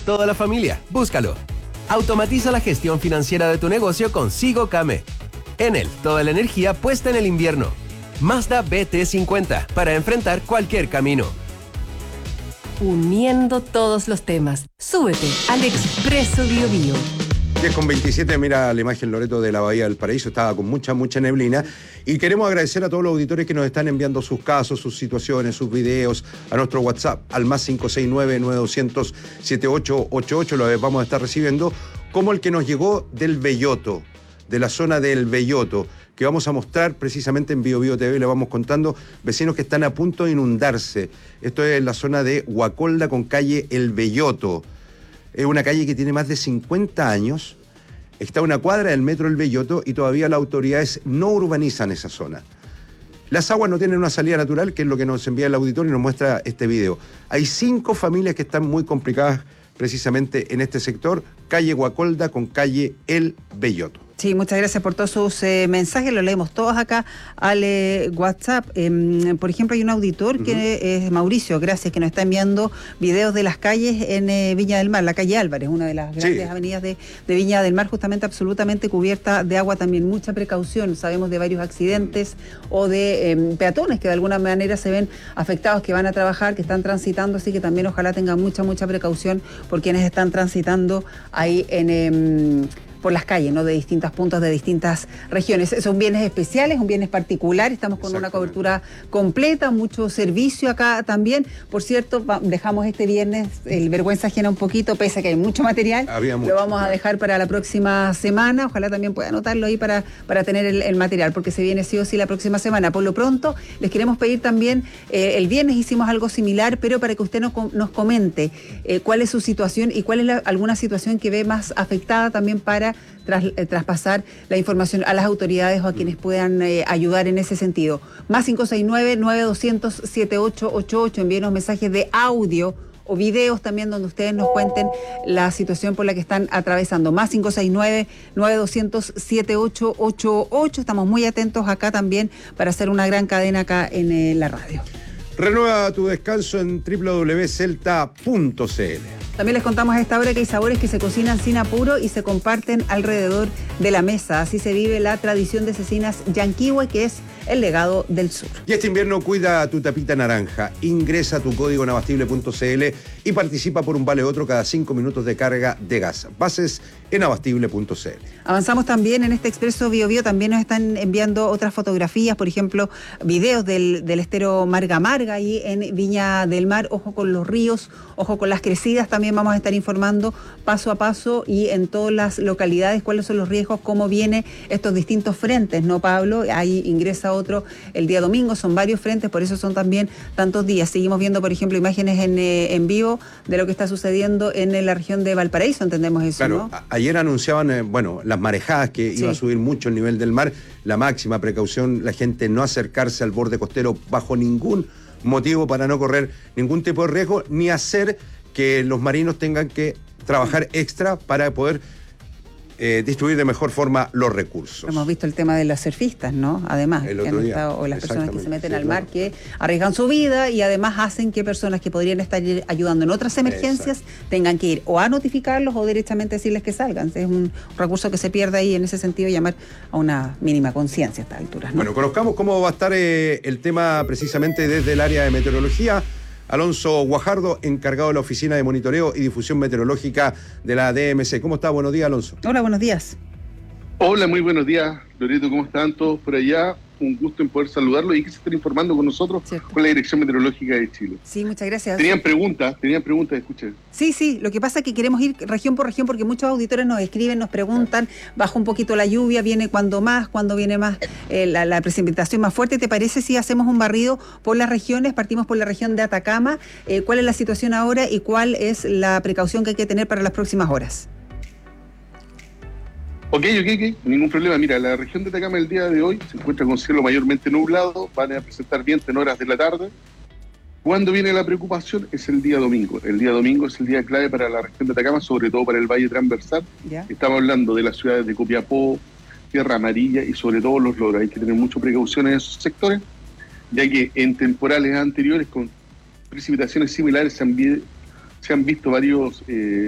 toda la familia. Búscalo. Automatiza la gestión financiera de tu negocio con Sigo Came. Enel, toda la energía puesta en el invierno. Mazda BT50 para enfrentar cualquier camino. Uniendo todos los temas. Súbete al Expreso BioBio. 10:27, mira la imagen, Loreto, de la Bahía del Paraíso. Estaba con mucha neblina. Y queremos agradecer a todos los auditores que nos están enviando sus casos, sus situaciones, sus videos a nuestro WhatsApp, al más 569-9200-7888. Lo vamos a estar recibiendo, como el que nos llegó del Belloto, de la zona del Belloto, que vamos a mostrar precisamente en BioBio TV. Le vamos contando vecinos que están a punto de inundarse. Esto es en la zona de Huacolda con calle El Belloto. Es una calle que tiene más de 50 años, está a una cuadra del metro El Belloto y todavía las autoridades no urbanizan esa zona. Las aguas no tienen una salida natural, que es lo que nos envía el auditor y nos muestra este video. Hay 5 familias que están muy complicadas precisamente en este sector, calle Huacolda con calle El Belloto. Sí, muchas gracias por todos sus mensajes, los leemos todos acá al WhatsApp. Por ejemplo, hay un auditor que es Mauricio, gracias, que nos está enviando videos de las calles en Viña del Mar, la calle Álvarez, una de las grandes avenidas de Viña del Mar, justamente absolutamente cubierta de agua también. Mucha precaución, sabemos de varios accidentes o de peatones que de alguna manera se ven afectados, que van a trabajar, que están transitando, así que también ojalá tengan mucha precaución por quienes están transitando ahí por las calles, ¿no? De distintos puntos, de distintas regiones. Son bienes especiales, un bienes particular, estamos con una cobertura completa, mucho servicio acá también. Por cierto, dejamos este viernes el vergüenza ajena un poquito, pese a que hay mucho material. Lo vamos a dejar para la próxima semana, ojalá también pueda anotarlo ahí para tener el material, porque se viene sí o sí la próxima semana. Por lo pronto, les queremos pedir también, el viernes hicimos algo similar, pero para que usted nos comente cuál es su situación y cuál es alguna situación que ve más afectada también para traspasar la información a las autoridades o a quienes puedan ayudar en ese sentido. Más 569-9200-7888, envíenos mensajes de audio o videos también donde ustedes nos cuenten la situación por la que están atravesando. Más 569-9200-7888. Estamos muy atentos acá también para hacer una gran cadena acá en la radio. Renueva tu descanso en www.celta.cl. También les contamos a esta hora que hay sabores que se cocinan sin apuro y se comparten alrededor de la mesa. Así se vive la tradición de cecinas Yanquihue, que es el legado del sur. Y este invierno cuida tu tapita naranja. Ingresa a tu código en abastible.cl y participa por un vale otro cada 5 minutos de carga de gas. Bases en abastible.cl. Avanzamos también en este Expreso BioBio. También nos están enviando otras fotografías, por ejemplo, videos del estero Marga Marga ahí en Viña del Mar. Ojo con los ríos, ojo con las crecidas. También vamos a estar informando paso a paso y en todas las localidades cuáles son los riesgos, cómo vienen estos distintos frentes, ¿no, Pablo? Ahí ingresa otro el día domingo, son varios frentes, por eso son también tantos días. Seguimos viendo, por ejemplo, imágenes en vivo de lo que está sucediendo en la región de Valparaíso, entendemos eso, claro, ¿no? Ayer anunciaban, las marejadas, que iba a subir mucho el nivel del mar. La máxima precaución, la gente no acercarse al borde costero bajo ningún motivo para no correr ningún tipo de riesgo, ni hacer que los marinos tengan que trabajar extra para poder distribuir de mejor forma los recursos. Hemos visto el tema de los surfistas, ¿no? Además, que han estado, o las personas que se meten al mar, que arriesgan su vida y además hacen que personas que podrían estar ayudando en otras emergencias tengan que ir o a notificarlos o directamente decirles que salgan. Es un recurso que se pierde ahí en ese sentido, llamar a una mínima conciencia a estas alturas, ¿no? Bueno, conozcamos cómo va a estar el tema precisamente desde el área de meteorología. Alonso Guajardo, encargado de la Oficina de Monitoreo y Difusión Meteorológica de la DMC. ¿Cómo está? Buenos días, Alonso. Hola, buenos días. Hola, muy buenos días, Loreto. ¿Cómo están todos por allá? Un gusto en poder saludarlos y que se estén informando con nosotros, con la Dirección Meteorológica de Chile. Sí, muchas gracias. Tenían preguntas, escuchen. Sí, lo que pasa es que queremos ir región por región porque muchos auditores nos escriben, nos preguntan, baja un poquito la lluvia, viene cuando viene más la precipitación más fuerte. ¿Te parece si hacemos un barrido por las regiones? Partimos por la región de Atacama. ¿Cuál es la situación ahora y cuál es la precaución que hay que tener para las próximas horas? Ok, ningún problema. Mira, la región de Atacama el día de hoy se encuentra con cielo mayormente nublado, van a presentar viento en horas de la tarde. ¿Cuándo viene la preocupación? Es el día domingo. El día domingo es el día clave para la región de Atacama, sobre todo para el Valle Transversal. Estamos hablando de las ciudades de Copiapó, Tierra Amarilla y sobre todo Los Loros. Hay que tener mucha precaución en esos sectores, ya que en temporales anteriores con precipitaciones similares se han visto varios